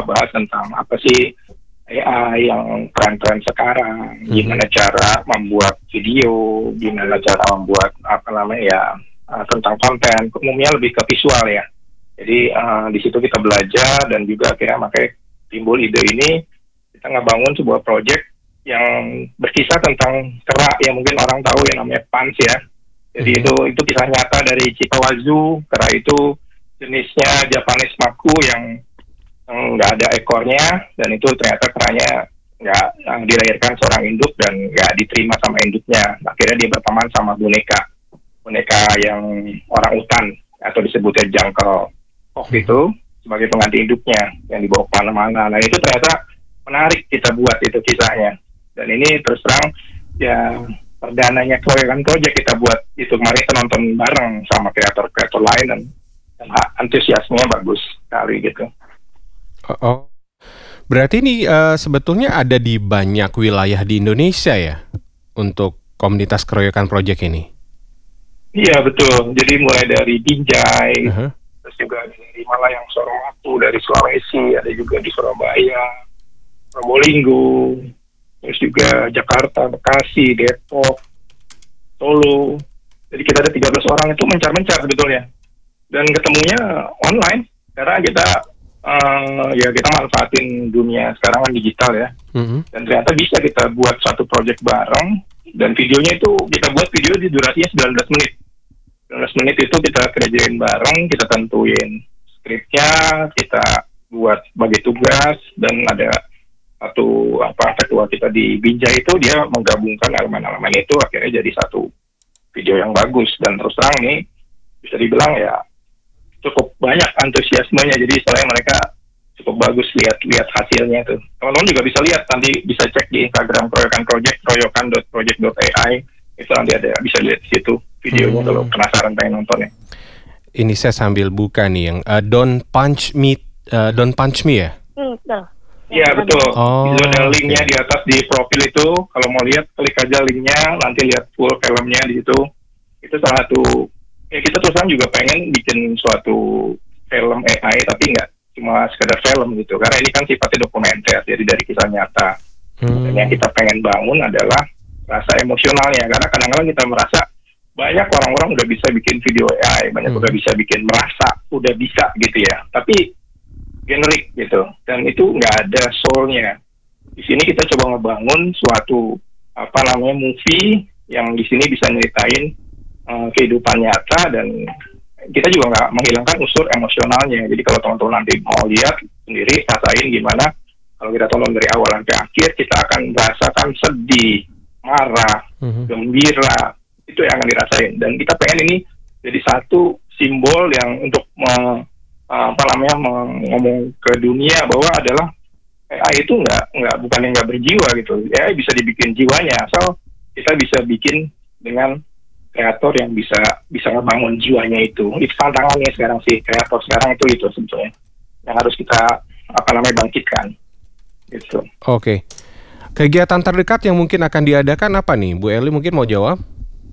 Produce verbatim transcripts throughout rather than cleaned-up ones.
bahas tentang apa sih A I yang tren-tren sekarang, gimana hmm. cara membuat video, gimana cara membuat apa namanya ya uh, tentang konten, umumnya lebih ke visual ya. Jadi uh, di situ kita belajar dan juga akhirnya makanya timbul ide ini, kita ngebangun sebuah project yang berkisah tentang kera yang mungkin orang tahu yang namanya pans ya. Jadi hmm. itu itu kisah nyata dari Chikawazu, kera itu jenisnya Japanese maku yang nggak ada ekornya, dan itu ternyata keranya nggak uh, dilahirkan seorang induk dan nggak diterima sama induknya. Akhirnya dia berteman sama boneka, boneka yang orang utan atau disebutnya jangkel waktu itu sebagai pengganti induknya yang dibawa ke mana-mana. Nah itu ternyata menarik kita buat itu kisahnya. Dan ini terus terang ya perdananya Keroyokan Project kita buat itu kemarin, kita nonton bareng sama kreator-kreator lain dan, dan antusiasmenya bagus sekali gitu. Oh, berarti ini uh, sebetulnya ada di banyak wilayah di Indonesia ya untuk komunitas Keroyokan Project ini? Iya betul, jadi mulai dari Binjai, uh-huh. terus juga dari Malayang, Sorowatu, dari Sulawesi, ada juga di Surabaya, Probolinggo, terus juga Jakarta, Bekasi, Depok, Solo. Jadi kita ada tiga belas orang itu mencar-mencar sebetulnya, dan ketemunya online karena kita Uh, ya kita manfaatin dunia sekarang kan digital ya, mm-hmm. dan ternyata bisa kita buat satu project bareng, dan videonya itu kita buat video di durasinya sembilan belas menit. sembilan belas menit itu kita kerjain bareng, kita tentuin skripnya, kita buat bagi tugas, dan ada satu apa ketua kita di Binjai itu dia menggabungkan elemen-elemen itu akhirnya jadi satu video yang bagus, dan terus terang nih bisa dibilang ya cukup banyak antusiasmenya. Jadi soalnya mereka cukup bagus lihat-lihat hasilnya tuh. Teman-teman juga bisa lihat, nanti bisa cek di Instagram Keroyokan Project, keroyokan dot project dot a i, itu nanti ada, bisa lihat di situ videonya hmm. kalau penasaran pengen nontonnya. Ini saya sambil buka nih yang uh, Don't Punch Me, uh, Don't Punch Me ya? Iya hmm, betul. Oh, itu ada linknya okay. di atas di profil itu. Kalau mau lihat klik aja linknya, nanti lihat full filmnya di situ. Itu salah satu. Ya kita terusan juga pengen bikin suatu film A I tapi nggak cuma sekedar film gitu, karena ini kan sifatnya dokumenter, jadi dari kisah nyata. Hmm. Dan yang kita pengen bangun adalah rasa emosionalnya, karena kadang-kadang kita merasa banyak orang-orang udah bisa bikin video A I, banyak hmm. udah bisa bikin merasa, udah bisa gitu ya, tapi generik gitu, dan itu nggak ada soulnya. Di sini kita coba ngebangun suatu apa namanya movie yang di sini bisa nyeritain kehidupan nyata, dan kita juga nggak menghilangkan unsur emosionalnya. Jadi kalau teman-teman nanti mau lihat sendiri, rasain gimana kalau kita tonton dari awal sampai akhir, kita akan merasakan sedih, marah, mm-hmm. gembira, itu yang akan dirasain. Dan kita pengen ini jadi satu simbol yang untuk me, apa namanya ngomong ke dunia bahwa adalah A I itu nggak nggak bukan yang nggak berjiwa gitu. Ya bisa dibikin jiwanya, asal kita bisa bikin dengan kreator yang bisa bisa ngebangun jiwanya itu. Itu tantangannya sekarang sih, kreator sekarang itu itu sebetulnya yang harus kita apa namanya bangkitkan gitu. Oke. Kegiatan terdekat yang mungkin akan diadakan apa nih? Bu Eli mungkin mau jawab?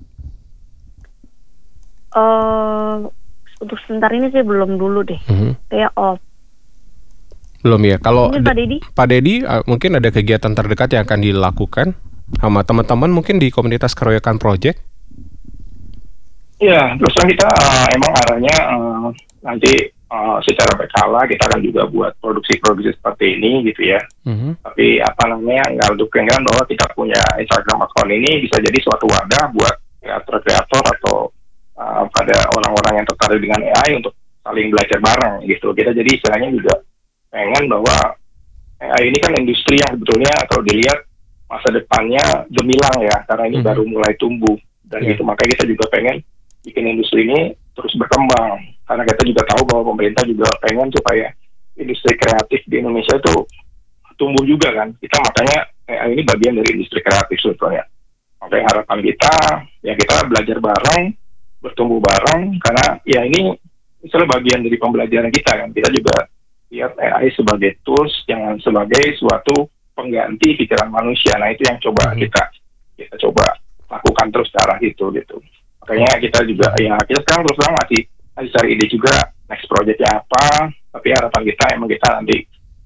Uh, untuk sebentar ini sih belum dulu deh. Mm-hmm. Kayak off. Belum ya. Kalau Pak Dedi, Pak Dedi uh, mungkin ada kegiatan terdekat yang akan dilakukan sama teman-teman mungkin di komunitas Keroyokan Project? Ya, terus kita uh, emang arahnya uh, nanti uh, secara berkala kita akan juga buat produksi-produksi seperti ini gitu ya. Mm-hmm. Tapi apa namanya, nggak untuk keinginan bahwa kita punya Instagram account ini bisa jadi suatu wadah buat kreator-kreator atau uh, pada orang-orang yang tertarik dengan A I untuk saling belajar bareng gitu. Kita jadi istilahnya juga pengen bahwa A I ini kan industri yang sebetulnya kalau dilihat masa depannya gemilang ya, karena ini mm-hmm. baru mulai tumbuh. Dan yeah. itu makanya kita juga pengen bikin industri ini terus berkembang, karena kita juga tahu bahwa pemerintah juga pengen supaya industri kreatif di Indonesia itu tumbuh juga kan. Kita makanya eh, ini bagian dari industri kreatif sebetulnya. Makanya harapan kita ya kita belajar bareng, bertumbuh bareng, karena ya ini misalnya bagian dari pembelajaran kita kan. Kita juga lihat A I sebagai tools, jangan sebagai suatu pengganti pikiran manusia. Nah itu yang coba hmm. kita kita coba lakukan terus ke arah itu gitu. Makanya kita juga ya kita sekarang terus terang masih masih cari ide juga next projectnya apa, tapi harapan kita emang kita nanti